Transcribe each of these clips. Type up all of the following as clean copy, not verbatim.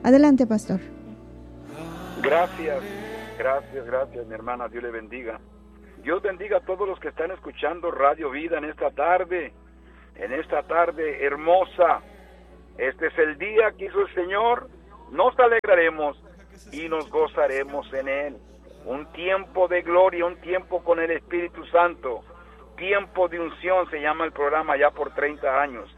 Adelante, pastor. Gracias, mi hermana, Dios le bendiga. Dios bendiga a todos los que están escuchando Radio Vida en esta tarde hermosa. Este es el día que hizo el Señor, nos alegraremos y nos gozaremos en Él. Un tiempo de gloria, un tiempo con el Espíritu Santo, tiempo de unción, se llama el programa ya por 30 años.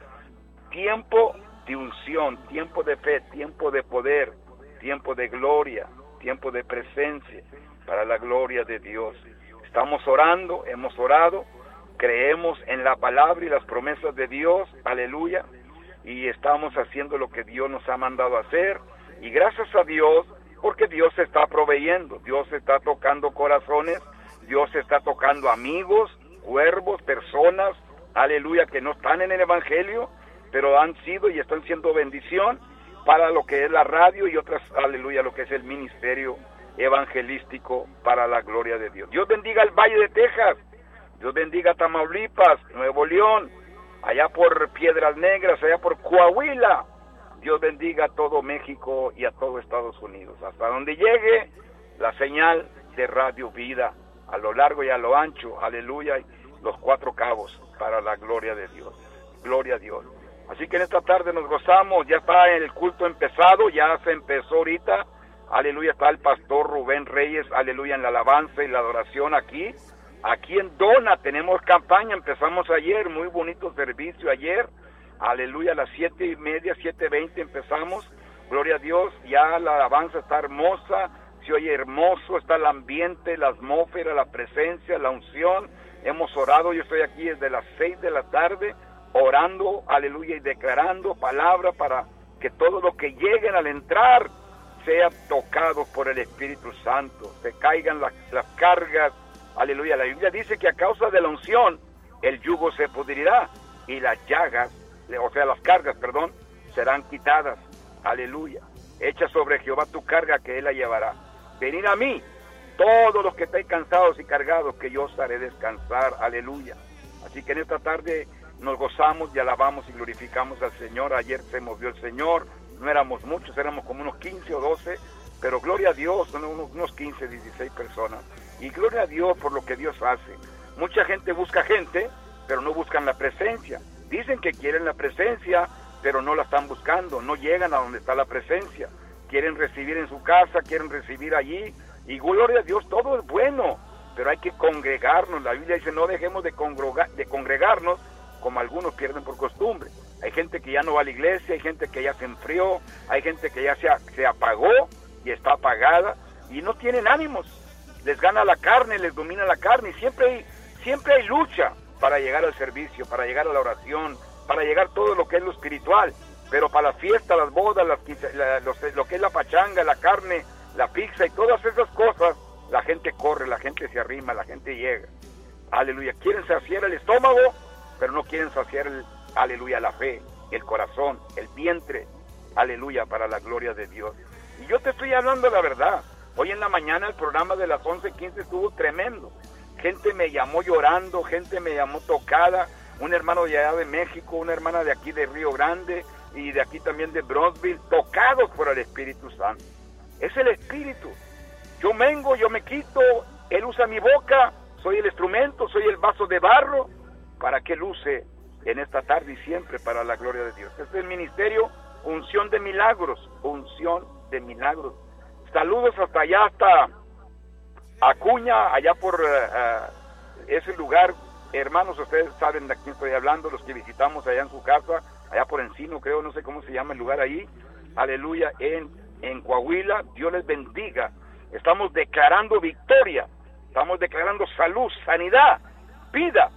Tiempo de unción, tiempo de fe, tiempo de poder, tiempo de gloria, tiempo de presencia para la gloria de Dios. Estamos orando, hemos orado, creemos en la palabra y las promesas de Dios, aleluya, y estamos haciendo lo que Dios nos ha mandado a hacer, y gracias a Dios, porque Dios está proveyendo, Dios está tocando corazones, Dios está tocando amigos, cuervos, personas, aleluya, que no están en el Evangelio, pero han sido y están siendo bendición para lo que es la radio y otras, aleluya, lo que es el ministerio evangelístico para la gloria de Dios. Dios bendiga el Valle de Texas, Dios bendiga Tamaulipas, Nuevo León, allá por Piedras Negras, allá por Coahuila. Dios bendiga a todo México y a todo Estados Unidos, hasta donde llegue la señal de Radio Vida, a lo largo y a lo ancho, aleluya, los 4 cabos, para la gloria de Dios. Gloria a Dios. Así que en esta tarde nos gozamos, ya está el culto empezado, ya se empezó ahorita, aleluya, está el pastor Rubén Reyes, aleluya, en la alabanza y la adoración aquí en Dona, tenemos campaña, empezamos ayer, muy bonito servicio ayer, aleluya, a las 7:30, 7:20 empezamos, gloria a Dios, ya la alabanza está hermosa, se oye hermoso, está el ambiente, la atmósfera, la presencia, la unción, hemos orado, yo estoy aquí desde las 6 de la tarde, orando, aleluya, y declarando palabra para que todos los que lleguen al entrar sean tocados por el Espíritu Santo, se caigan las cargas, aleluya. La Biblia dice que a causa de la unción el yugo se pudrirá y las llagas, o sea las cargas, perdón, serán quitadas, aleluya. Echa sobre Jehová tu carga que Él la llevará. Venid a mí, todos los que estéis cansados y cargados, que yo os haré descansar, aleluya. Así que en esta tarde nos gozamos y alabamos y glorificamos al Señor. Ayer se movió el Señor, no éramos muchos, éramos como unos 15 o 12, pero gloria a Dios, son unos 15, 16 personas, y gloria a Dios por lo que Dios hace. Mucha gente busca gente, pero no buscan la presencia. Dicen que quieren la presencia, pero no la están buscando, no llegan a donde está la presencia. Quieren recibir en su casa, quieren recibir allí, y gloria a Dios, todo es bueno, pero hay que congregarnos. La Biblia dice, no dejemos de congregarnos, como algunos pierden por costumbre. Hay gente que ya no va a la iglesia, hay gente que ya se enfrió, hay gente que ya se apagó y está apagada y no tienen ánimos, les gana la carne, les domina la carne, y siempre hay lucha para llegar al servicio, para llegar a la oración, para llegar todo lo que es lo espiritual, pero para la fiesta, las bodas, lo que es la pachanga, la carne, la pizza y todas esas cosas, la gente corre, la gente se arrima, la gente llega, aleluya. Quieren saciar el estómago, pero no quieren saciar aleluya, la fe, el corazón, el vientre, aleluya, para la gloria de Dios. Y yo te estoy hablando la verdad. Hoy en la mañana el programa de las 11:15 estuvo tremendo. Gente me llamó llorando, gente me llamó tocada, un hermano de allá de México, una hermana de aquí de Río Grande y de aquí también de Bronzeville, tocados por el Espíritu Santo. Es el Espíritu. Yo mengo, yo me quito, Él usa mi boca, soy el instrumento, soy el vaso de barro, para que Él use en esta tarde y siempre para la gloria de Dios. Este es el ministerio Unción de Milagros, Unción de Milagros. Saludos hasta allá, hasta Acuña, allá por ese lugar. Hermanos, ustedes saben de quién estoy hablando, los que visitamos allá en su casa, allá por Encino, creo, no sé cómo se llama el lugar ahí, aleluya, en Coahuila. Dios les bendiga. Estamos declarando victoria, estamos declarando salud, sanidad, vida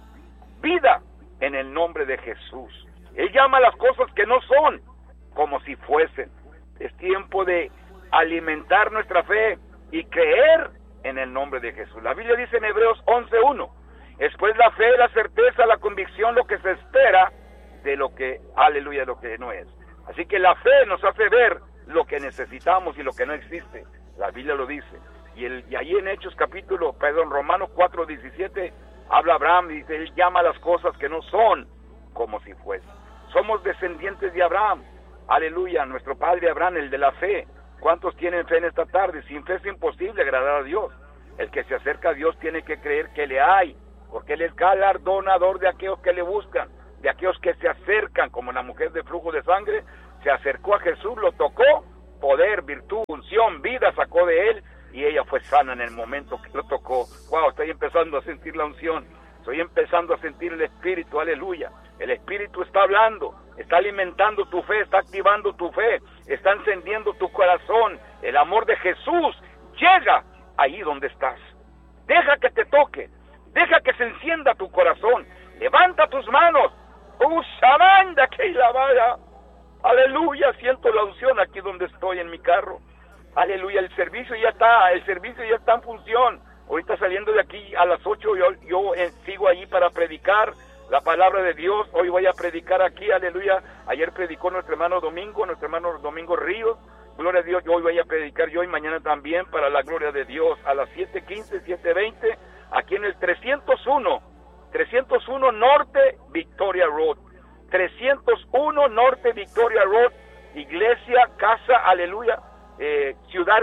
en el nombre de Jesús. Él llama a las cosas que no son como si fuesen. Es tiempo de alimentar nuestra fe y creer en el nombre de Jesús. La Biblia dice en Hebreos 11:1, después la fe, la certeza, la convicción, lo que se espera de lo que, aleluya, lo que no es. Así que la fe nos hace ver lo que necesitamos y lo que no existe. La Biblia lo dice. Y ahí en Romanos 4:17, habla Abraham y dice, él llama a las cosas que no son como si fuesen. Somos descendientes de Abraham, aleluya, nuestro padre Abraham, el de la fe. ¿Cuántos tienen fe en esta tarde? Sin fe es imposible agradar a Dios. El que se acerca a Dios tiene que creer que le hay, porque Él es galardonador de aquellos que le buscan, de aquellos que se acercan, como la mujer de flujo de sangre, se acercó a Jesús, lo tocó, poder, virtud, unción, vida sacó de él, y ella fue sana en el momento que lo tocó. Wow, estoy empezando a sentir la unción, estoy empezando a sentir el Espíritu, aleluya. El Espíritu está hablando, está alimentando tu fe, está activando tu fe, está encendiendo tu corazón. El amor de Jesús llega ahí donde estás. Deja que te toque, deja que se encienda tu corazón, levanta tus manos. Usamanda que la vaya. Aleluya, siento la unción aquí donde estoy en mi carro. Aleluya, el servicio ya está en función. Ahorita saliendo de aquí a las 8 yo sigo ahí para predicar la palabra de Dios. Hoy voy a predicar aquí, aleluya. Ayer predicó nuestro hermano Domingo Ríos. Gloria a Dios, yo hoy voy a predicar yo y mañana también para la gloria de Dios a las 7:15, 7:20, aquí en el 301 Norte Victoria Road. 301 Norte Victoria Road, Iglesia, Casa, aleluya, Ciudad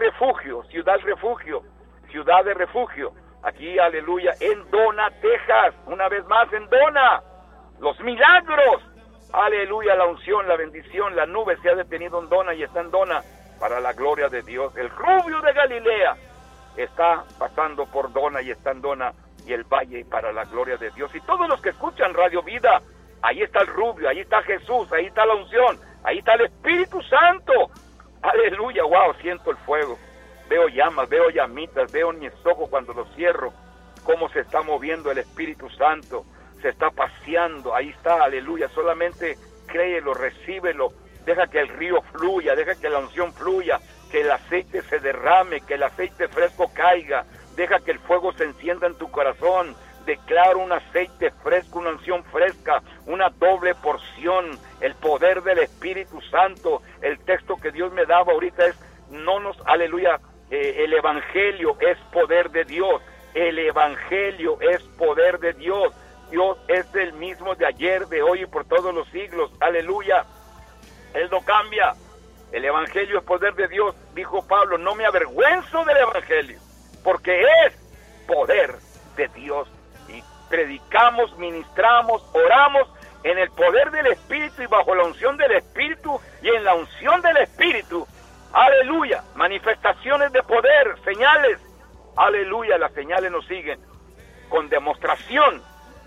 de Refugio, aquí, aleluya, en Dona, Texas, una vez más en Dona, los milagros, aleluya, la unción, la bendición, la nube se ha detenido en Dona y está en Dona, para la gloria de Dios. El rubio de Galilea está pasando por Dona y está en Dona y el valle para la gloria de Dios. Y todos los que escuchan Radio Vida, ahí está el rubio, ahí está Jesús, ahí está la unción, ahí está el Espíritu Santo. Aleluya, wow, siento el fuego. Veo llamas, veo llamitas, veo en mis ojos cuando los cierro, cómo se está moviendo el Espíritu Santo, se está paseando, ahí está, aleluya. Solamente créelo, recíbelo, deja que el río fluya, deja que la unción fluya, que el aceite se derrame, que el aceite fresco caiga, deja que el fuego se encienda en tu corazón. Declaro un aceite fresco, una unción fresca, una doble porción, el poder del Espíritu Santo. El texto que Dios me daba ahorita es, aleluya, el Evangelio es poder de Dios, el Evangelio es poder de Dios. Dios es el mismo de ayer, de hoy y por todos los siglos, aleluya. Él no cambia, el Evangelio es poder de Dios. Dijo Pablo, no me avergüenzo del Evangelio, porque es poder de Dios. Y predicamos, ministramos, oramos en el poder del Espíritu y bajo la unción del Espíritu y en la unción del Espíritu. Aleluya, manifestaciones de poder, señales. Aleluya, las señales nos siguen con demostración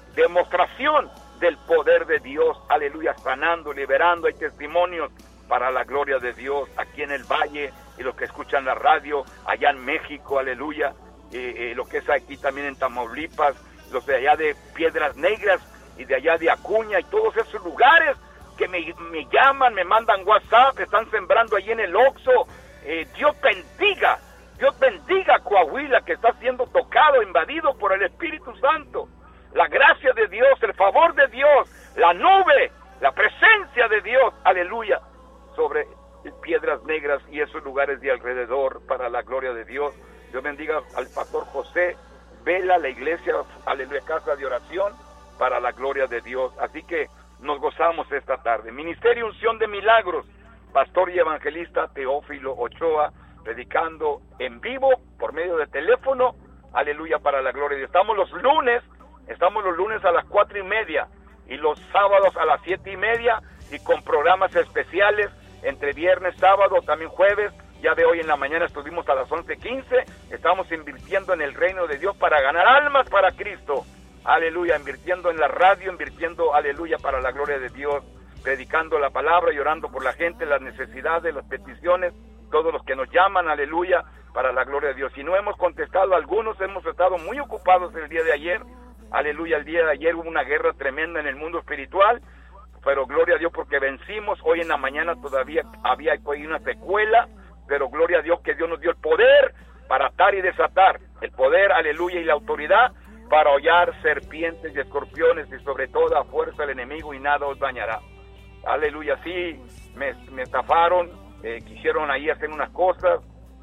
del poder de Dios. Aleluya, sanando, liberando. Hay testimonios para la gloria de Dios aquí en el Valle y los que escuchan la radio allá en México. Aleluya, lo que es aquí también en Tamaulipas, los de allá de Piedras Negras y de allá de Acuña y todos esos lugares que me llaman, me mandan WhatsApp, están sembrando allí en el Oxxo. Dios bendiga Coahuila, que está siendo tocado, invadido por el Espíritu Santo. La gracia de Dios, el favor de Dios, la nube, la presencia de Dios, aleluya, sobre Piedras Negras y esos lugares de alrededor para la gloria de Dios. Dios bendiga al pastor José Vela, la iglesia, aleluya, casa de oración para la gloria de Dios. Así que nos gozamos esta tarde. Ministerio Unción de Milagros, pastor y evangelista Teófilo Ochoa, predicando en vivo por medio de teléfono, aleluya, para la gloria de Dios. Estamos los lunes a las 4:30 y los sábados a las 7:30 y con programas especiales entre viernes, sábado, también jueves. Ya de hoy en la mañana estuvimos a las 11:15, estamos invirtiendo en el reino de Dios para ganar almas para Cristo. Aleluya, invirtiendo en la radio, invirtiendo, aleluya, para la gloria de Dios, predicando la palabra y orando por la gente, las necesidades, las peticiones, todos los que nos llaman, aleluya, para la gloria de Dios. Si no hemos contestado, algunos hemos estado muy ocupados el día de ayer, aleluya, el día de ayer hubo una guerra tremenda en el mundo espiritual, pero gloria a Dios porque vencimos. Hoy en la mañana todavía había una secuela, pero gloria a Dios que Dios nos dio el poder para atar y desatar, el poder, aleluya, y la autoridad para hollar serpientes y escorpiones y sobre toda fuerza del enemigo y nada os dañará. Aleluya, sí, me estafaron, quisieron ahí hacer unas cosas,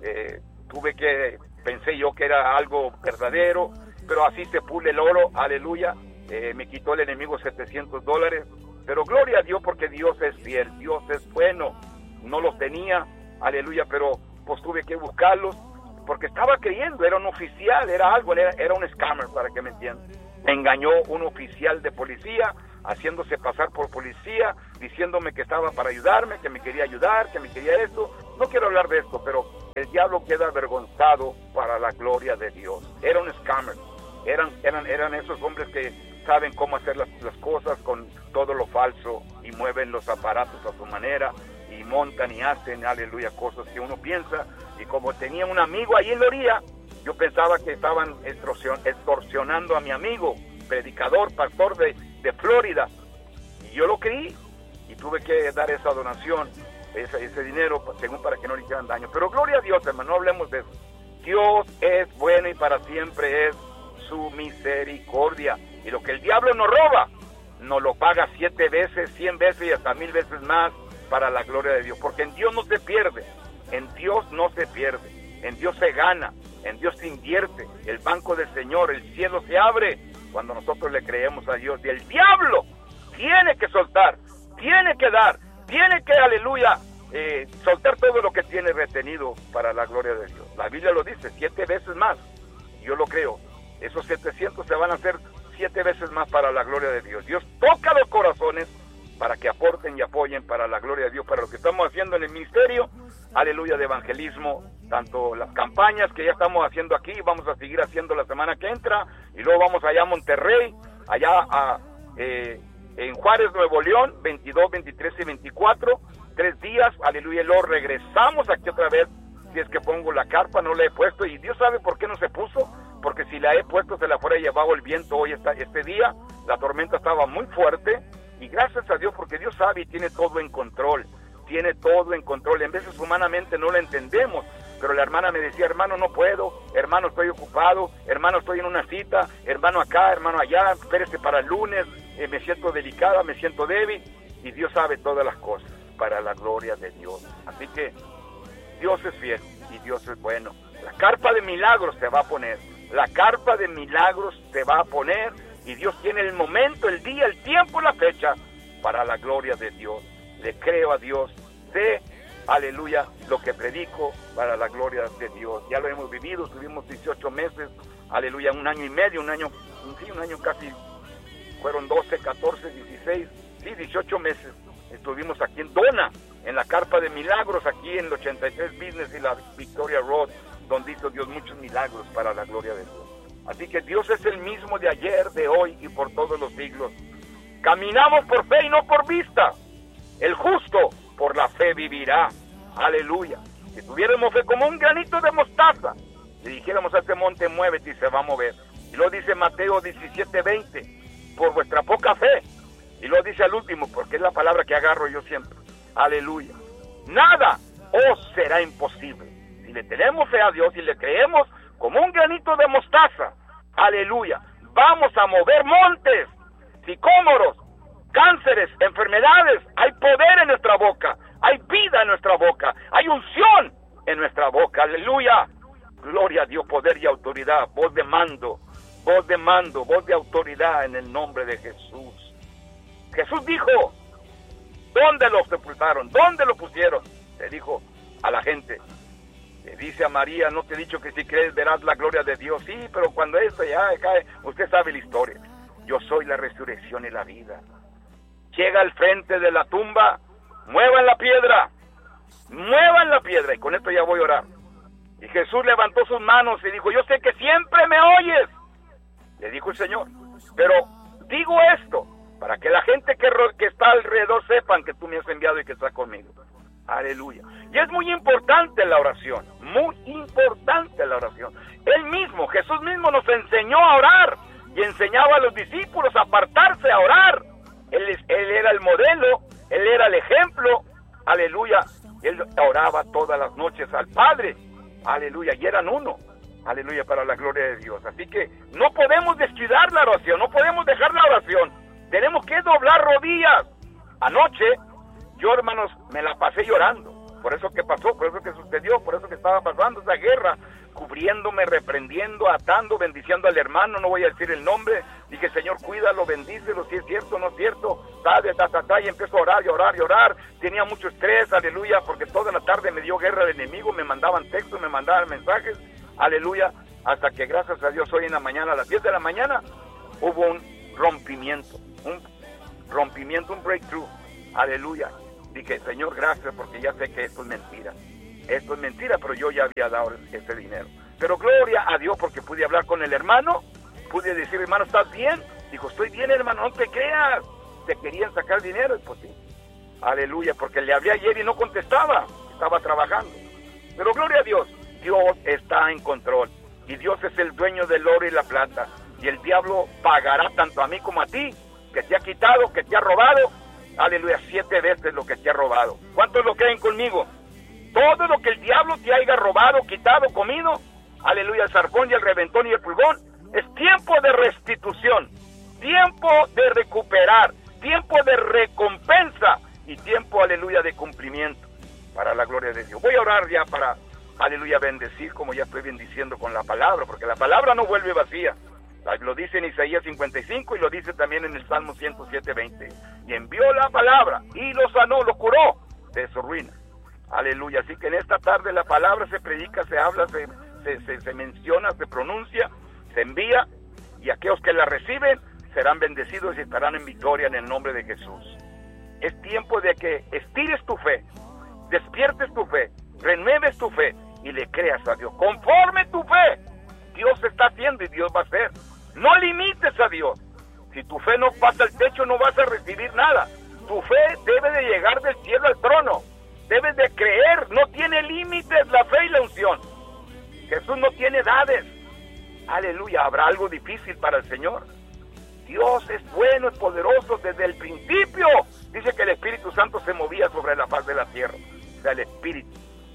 pensé yo que era algo verdadero, pero así se pule el oro, aleluya, me quitó el enemigo $700, Pero gloria a Dios porque Dios es fiel, Dios es bueno. No los tenía, aleluya, pero pues tuve que buscarlos porque estaba creyendo, era un oficial, era algo, era un scammer, para que me entiendan. Me engañó un oficial de policía, haciéndose pasar por policía, diciéndome que estaba para ayudarme, que me quería ayudar, que me quería esto. No quiero hablar de esto, pero el diablo queda avergonzado para la gloria de Dios. Era un scammer, eran esos hombres que saben cómo hacer las cosas con todo lo falso y mueven los aparatos a su manera y montan y hacen, aleluya, cosas que uno piensa. Y como tenía un amigo ahí en la orilla, yo pensaba que estaban extorsionando a mi amigo, predicador, pastor de Florida. Y yo lo creí y tuve que dar esa donación, ese dinero, según para que no le hicieran daño. Pero gloria a Dios, hermano, no hablemos de eso. Dios es bueno y para siempre es su misericordia. Y lo que el diablo nos roba, nos lo paga 7 veces, 100 veces y hasta 1000 veces más para la gloria de Dios. Porque en Dios no se pierde, en Dios no se pierde, en Dios se gana, en Dios se invierte. El banco del Señor, el cielo se abre cuando nosotros le creemos a Dios. Y el diablo tiene que soltar, tiene que dar, tiene que, aleluya, soltar todo lo que tiene retenido para la gloria de Dios. La Biblia lo dice, 7 veces más. Yo lo creo. Esos 700 se van a hacer 7 veces más para la gloria de Dios. Dios toca los corazones para que aporten y apoyen para la gloria de Dios, para lo que estamos haciendo en el ministerio, aleluya, de evangelismo, tanto las campañas que ya estamos haciendo aquí, vamos a seguir haciendo la semana que entra, y luego vamos allá a Monterrey, allá en Juárez, Nuevo León, 22, 23 y 24, 3 días, aleluya, y luego regresamos aquí otra vez. Si es que pongo la carpa, no la he puesto, y Dios sabe por qué no se puso, porque si la he puesto se la fuera llevado el viento hoy este día. La tormenta estaba muy fuerte, y gracias a Dios, porque Dios sabe y tiene todo en control, tiene todo en control. En veces humanamente no lo entendemos, pero la hermana me decía, hermano, no puedo, hermano, estoy ocupado, hermano, estoy en una cita, hermano, acá, hermano, allá, espérese para el lunes, me siento delicada, me siento débil, y Dios sabe todas las cosas para la gloria de Dios. Así que Dios es fiel y Dios es bueno. La carpa de milagros se va a poner, la carpa de milagros se va a poner, y Dios tiene el momento, el día, el tiempo, la fecha para la gloria de Dios. Le creo a Dios, sé, aleluya, lo que predico para la gloria de Dios. Ya lo hemos vivido, estuvimos 18 meses, aleluya, 1 año y medio, un año casi, fueron 12, 14, 16, sí, 18 meses. Estuvimos aquí en Dona, en la carpa de milagros, aquí en el 83 Business y la Victoria Road, donde hizo Dios muchos milagros para la gloria de Dios. Así que Dios es el mismo de ayer, de hoy y por todos los siglos. Caminamos por fe y no por vista. El justo por la fe vivirá. Aleluya. Si tuviéramos fe como un granito de mostaza, le dijéramos a este monte, muévete, y se va a mover. Y lo dice Mateo 17:20, por vuestra poca fe. Y lo dice al último, porque es la palabra que agarro yo siempre. Aleluya. Nada os será imposible. Si le tenemos fe a Dios y le creemos como un granito de mostaza, aleluya, vamos a mover montes, sicómoros, cánceres, enfermedades. Hay poder en nuestra boca, hay vida en nuestra boca, hay unción en nuestra boca, aleluya. Gloria a Dios, poder y autoridad, voz de mando, voz de autoridad en el nombre de Jesús. Jesús dijo, ¿dónde lo sepultaron? ¿Dónde lo pusieron? Le dijo a la gente. Le dice a María, no te he dicho que si crees verás la gloria de Dios. Sí, pero cuando esto ya cae, usted sabe la historia. Yo soy la resurrección y la vida. Llega al frente de la tumba, muevan la piedra, y con esto ya voy a orar. Y Jesús levantó sus manos y dijo, yo sé que siempre me oyes, le dijo el Señor, pero digo esto para que la gente que está alrededor sepan que tú me has enviado y que estás conmigo. Aleluya. Y es muy importante la oración, muy importante la oración. Él mismo, Jesús mismo nos enseñó a orar y enseñaba a los discípulos a apartarse a orar. Él era el modelo, Él era el ejemplo, aleluya. Él oraba todas las noches al Padre, aleluya, y eran uno, aleluya, para la gloria de Dios. Así que no podemos descuidar la oración, no podemos dejar la oración, tenemos que doblar rodillas. Anoche, yo, hermanos, me la pasé llorando, por eso que pasó, por eso que sucedió, por eso que estaba pasando esa guerra cubriéndome, reprendiendo, atando, bendiciendo al hermano, no voy a decir el nombre. Dije, Señor, cuídalo, bendícelo, si es cierto o no es cierto, y empiezo a orar y orar y orar. Tenía mucho estrés, aleluya, porque toda la tarde me dio guerra el enemigo, me mandaban textos, me mandaban mensajes, aleluya, hasta que gracias a Dios hoy en la mañana, a las 10 de la mañana, hubo un rompimiento, un breakthrough, aleluya. Dije, Señor, gracias, porque ya sé que esto es mentira, pero yo ya había dado ese dinero. Pero gloria a Dios, porque pude hablar con el hermano, pude decir, hermano, ¿estás bien? Dijo, estoy bien, hermano, no te creas, te querían sacar dinero, y pues sí, aleluya, porque le hablé ayer y no contestaba, estaba trabajando. Pero gloria a Dios, Dios está en control, y Dios es el dueño del oro y la plata, y el diablo pagará tanto a mí como a ti, que te ha quitado, que te ha robado, aleluya, 7 veces lo que te ha robado. ¿Cuántos lo creen conmigo? Todo lo que el diablo te haya robado, quitado, comido, aleluya, el zarpón y el reventón y el pulgón, es tiempo de restitución, tiempo de recuperar, tiempo de recompensa y tiempo, aleluya, de cumplimiento para la gloria de Dios. Voy a orar ya para, aleluya, bendecir como ya estoy bendiciendo con la palabra, porque la palabra no vuelve vacía. Lo dice en Isaías 55 y lo dice también en el Salmo 107:20. Y envió la palabra y lo sanó, lo curó de su ruina. Aleluya. Así que en esta tarde la palabra se predica, se habla, se menciona, se pronuncia, se envía, y aquellos que la reciben serán bendecidos y estarán en victoria en el nombre de Jesús. Es tiempo de que estires tu fe, despiertes tu fe, renueves tu fe y le creas a Dios. Conforme tu fe, Dios está haciendo y Dios va a hacer. No limites a Dios. Si tu fe no pasa el techo, no vas a recibir nada. Tu fe debe de llegar del cielo al trono. Debes de creer, no tiene límites la fe y la unción. Jesús no tiene edades. Aleluya, ¿habrá algo difícil para el Señor? Dios es bueno, es poderoso desde el principio. Dice que el Espíritu Santo se movía sobre la faz de la tierra. O sea, el Espíritu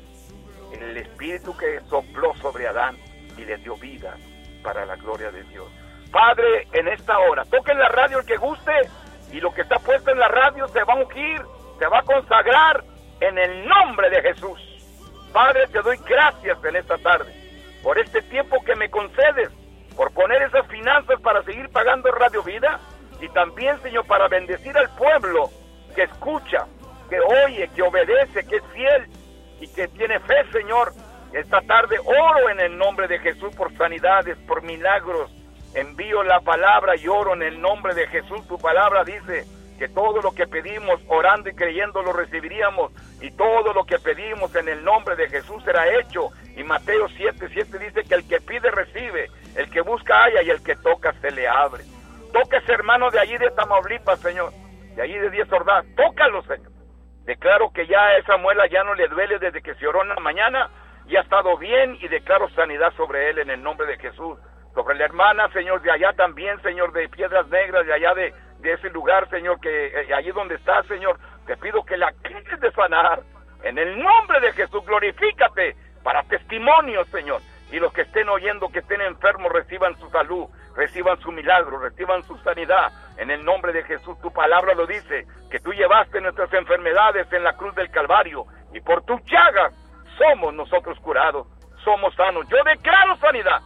que sopló sobre Adán y le dio vida para la gloria de Dios. Padre, en esta hora, toquen la radio el que guste, y lo que está puesto en la radio se va a ungir, se va a consagrar en el nombre de Jesús. Padre, te doy gracias en esta tarde por este tiempo que me concedes, por poner esas finanzas para seguir pagando Radio Vida, y también, Señor, para bendecir al pueblo que escucha, que oye, que obedece, que es fiel y que tiene fe, Señor. Esta tarde oro en el nombre de Jesús por sanidades, por milagros. Envío la palabra y oro en el nombre de Jesús. Tu palabra dice que todo lo que pedimos orando y creyendo lo recibiríamos, y todo lo que pedimos en el nombre de Jesús será hecho. Y Mateo 7:7 dice que el que pide recibe, el que busca halla, y el que toca se le abre. Toca ese hermano de allí de Tamaulipas, Señor, de allí de 10 Ordaz, tócalo, Señor. Declaro que ya esa muela ya no le duele desde que se oró en la mañana, y ha estado bien, y declaro sanidad sobre él en el nombre de Jesús. Sobre la hermana, Señor, de allá también, Señor, de Piedras Negras, de allá de ese lugar, Señor, que allí donde está, Señor, te pido que la quites de sanar. En el nombre de Jesús, glorifícate para testimonio, Señor. Y los que estén oyendo, que estén enfermos, reciban su salud, reciban su milagro, reciban su sanidad. En el nombre de Jesús, tu palabra lo dice, que tú llevaste nuestras enfermedades en la cruz del Calvario, y por tus llagas somos nosotros curados, somos sanos. Yo declaro sanidad,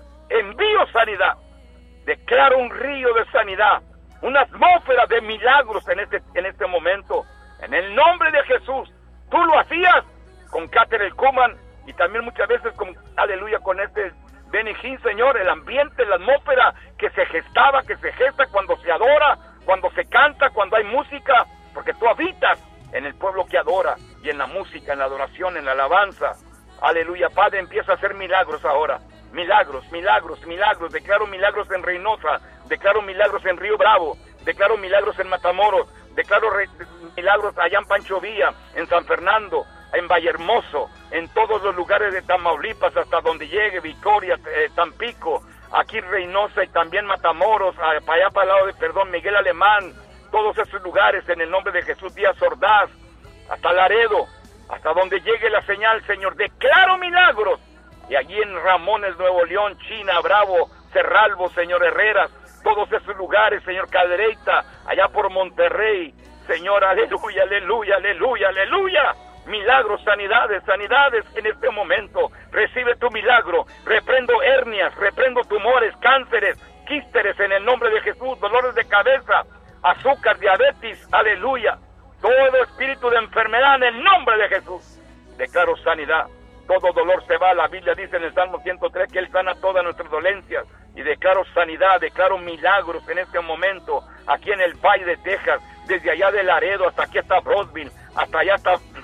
envío sanidad, declaro un río de sanidad, una atmósfera de milagros en este momento. En el nombre de Jesús, tú lo hacías con Cáter el Cuman, y también muchas veces con, aleluya, con este Benny Hinn, Señor, el ambiente, la atmósfera que se gestaba, que se gesta cuando se adora, cuando se canta, cuando hay música, porque tú habitas en el pueblo que adora, y en la música, en la adoración, en la alabanza. Aleluya, Padre, empieza a hacer milagros ahora. Milagros, milagros, milagros. Declaro milagros en Reynosa, declaro milagros en Río Bravo, declaro milagros en Matamoros, declaro milagros allá en Pancho Villa, en San Fernando, en Vallehermoso, en todos los lugares de Tamaulipas, hasta donde llegue, Victoria, Tampico, aquí Reynosa y también Matamoros, para allá para el lado de, Miguel Alemán, todos esos lugares, en el nombre de Jesús, Díaz Ordaz, hasta Laredo, hasta donde llegue la señal, Señor, declaro milagros. Y allí en Ramones, Nuevo León, China, Bravo, Cerralbo, Señor, Herreras, todos esos lugares, Señor, Cadereyta, allá por Monterrey, Señor, aleluya, aleluya, aleluya, aleluya. milagros, sanidades en este momento. Recibe tu milagro. Reprendo hernias, reprendo tumores, cánceres, quísteres en el nombre de Jesús, dolores de cabeza, azúcar, diabetes, aleluya. Todo espíritu de enfermedad en el nombre de Jesús. Declaro sanidad. Todo dolor se va. La Biblia dice en el Salmo 103 que Él sana todas nuestras dolencias. Y declaro sanidad, declaro milagros en este momento, aquí en el Valle de Texas, desde allá de Laredo hasta aquí hasta Brownsville, hasta allá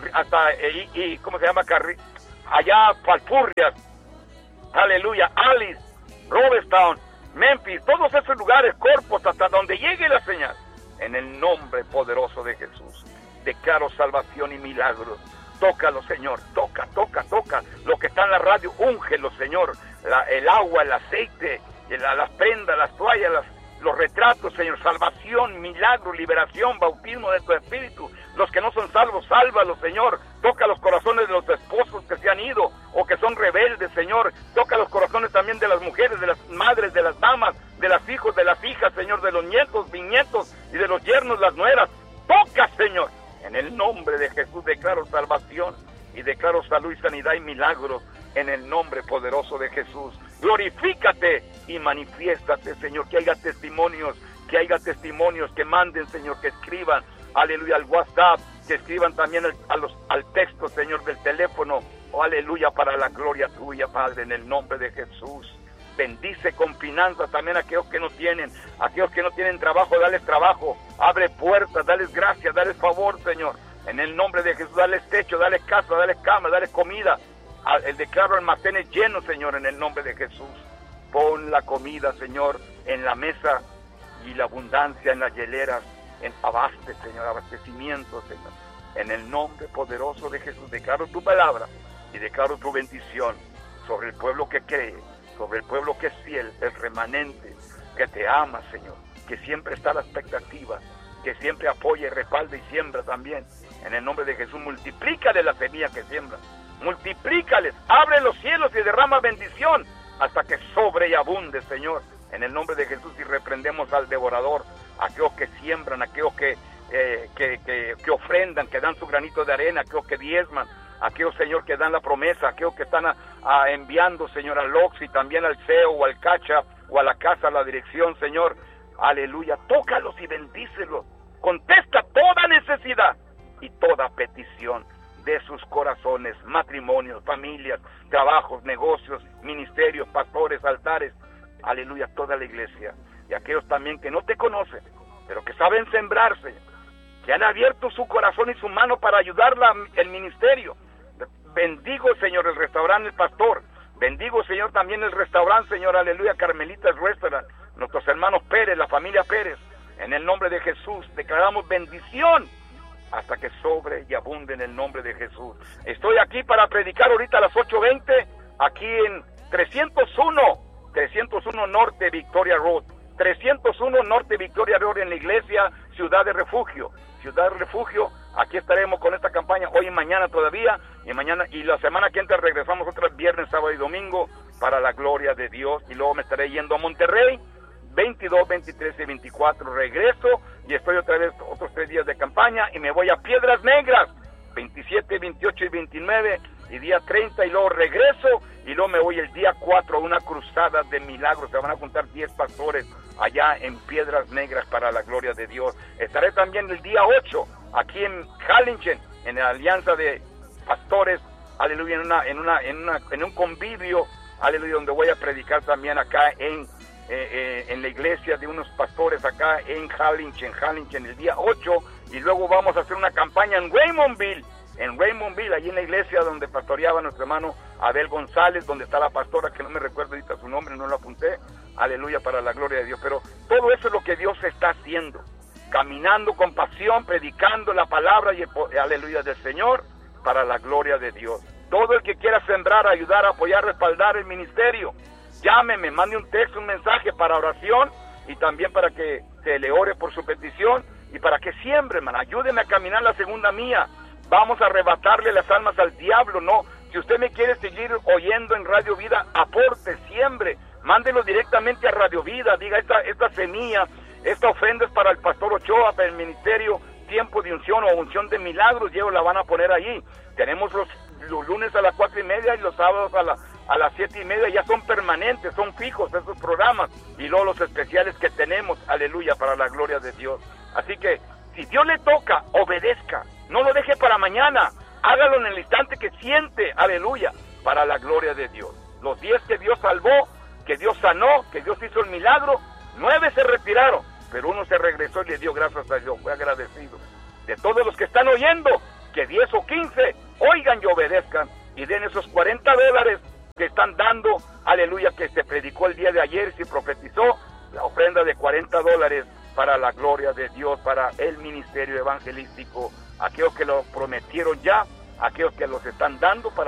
¿cómo se llama? Allá Falfurrias, aleluya, Alice, Robertstown, Memphis, todos esos lugares, Corpus, hasta donde llegue la señal. En el nombre poderoso de Jesús, declaro salvación y milagros. Tócalo, Señor, toca. Lo que está en la radio, úngelo, Señor. El agua, el aceite, las prendas, las toallas, los retratos, Señor. Salvación, milagro, liberación, bautismo de tu espíritu. Los que no son salvos, sálvalos, Señor. Toca los corazones de los esposos que se han ido o que son rebeldes, Señor. Toca los corazones también de las mujeres, de las madres, de las damas, de los hijos, de las hijas, Señor, de los nietos, bisnietos y de los yernos, las nueras. Toca, Señor. En el nombre de Jesús declaro salvación y declaro salud y sanidad y milagros en el nombre poderoso de Jesús. Glorifícate y manifiéstate, Señor, que haya testimonios, que manden, Señor, que escriban, aleluya, al WhatsApp, que escriban también al texto, Señor, del teléfono, aleluya, para la gloria tuya, Padre, en el nombre de Jesús. Bendice con finanzas también a aquellos que no tienen trabajo, dales trabajo, abre puertas, dales gracia, dales favor, Señor, en el nombre de Jesús, dales techo, dales casa, dales cama, dales comida, declaro almacenes llenos, Señor, en el nombre de Jesús. Pon la comida, Señor, en la mesa y la abundancia en las hieleras, abaste, Señor, abastecimiento, Señor, en el nombre poderoso de Jesús. Declaro tu palabra y declaro tu bendición sobre el pueblo que cree, sobre el pueblo que es fiel, el remanente, que te ama, Señor, que siempre está a la expectativa, que siempre apoya y respalda y siembra también. En el nombre de Jesús, multiplícale la semilla que siembra, multiplícales, abre los cielos y derrama bendición hasta que sobre y abunde, Señor. En el nombre de Jesús, y reprendemos al devorador, aquellos que siembran, aquellos que ofrendan, que dan su granito de arena, aquellos que diezman, aquellos, Señor, que dan la promesa, aquellos que están enviando, Señor, al Oxxi, también al CEO o al Cacha o a la casa, a la dirección, Señor, aleluya, tócalos y bendícelos, contesta toda necesidad y toda petición de sus corazones, matrimonios, familias, trabajos, negocios, ministerios, pastores, altares, aleluya, toda la iglesia, y aquellos también que no te conocen, pero que saben sembrarse, que han abierto su corazón y su mano para ayudarla el ministerio. Bendigo, Señor, el restaurante El Pastor. Bendigo, Señor, también el restaurante, Señor, aleluya, Carmelitas Restaurant. Nuestros hermanos Pérez, la familia Pérez. En el nombre de Jesús, declaramos bendición hasta que sobre y abunde en el nombre de Jesús. Estoy aquí para predicar ahorita a las 8:20, aquí en 301 Norte Victoria Road. 301 Norte Victoria Road, en la iglesia Ciudad de Refugio. Ciudad de Refugio, aquí estaremos con esta campaña hoy y mañana todavía, y la semana que entra regresamos otra viernes, sábado y domingo para la gloria de Dios, y luego me estaré yendo a Monterrey, 22, 23 y 24 regreso, y estoy otra vez otros 3 días de campaña, y me voy a Piedras Negras, 27, 28 y 29, y día 30, y luego regreso, y luego me voy el día 4 a una cruzada de milagros. Se van a juntar 10 pastores allá en Piedras Negras para la gloria de Dios. Estaré también el día 8 aquí en Harlingen, en la alianza de pastores, aleluya, en un convivio, aleluya, donde voy a predicar también acá en la iglesia de unos pastores acá en Harlingen el día 8, y luego vamos a hacer una campaña en Raymondville, allí en la iglesia donde pastoreaba nuestro hermano Abel González, donde está la pastora, que no me recuerdo ahorita su nombre, no lo apunté, aleluya, para la gloria de Dios. Pero todo eso es lo que Dios está haciendo, caminando con pasión, predicando la palabra y aleluya del Señor para la gloria de Dios. Todo el que quiera sembrar, ayudar, apoyar, respaldar el ministerio, llámeme, mande un texto, un mensaje para oración, y también para que se le ore por su petición, y para que siembre, hermano, ayúdeme a caminar la segunda mía. Vamos a arrebatarle las almas al diablo, no. Si usted me quiere seguir oyendo en Radio Vida, aporte, siembre, mándelo directamente a Radio Vida, diga, esta semilla, esta ofrenda es para el pastor Ochoa, para el ministerio tiempo de unción o unción de milagros, y ellos la van a poner allí. Tenemos los lunes a las 4:30 y los sábados a las 7:30, ya son permanentes, son fijos esos programas, y luego los especiales que tenemos, aleluya, para la gloria de Dios. Así que, si Dios le toca, obedezca, no lo deje para mañana, hágalo en el instante que siente, aleluya, para la gloria de Dios. Los 10 que Dios salvó, que Dios sanó, que Dios hizo el milagro, 9 se retiraron, pero uno se regresó y le dio gracias a Dios, fue agradecido. De todos los que están oyendo, que 10 o 15 oigan y obedezcan, y den esos $40 que están dando, aleluya, que se predicó el día de ayer, se profetizó, la ofrenda de $40 para la gloria de Dios, para el ministerio evangelístico, aquellos que lo prometieron ya, aquellos que los están dando para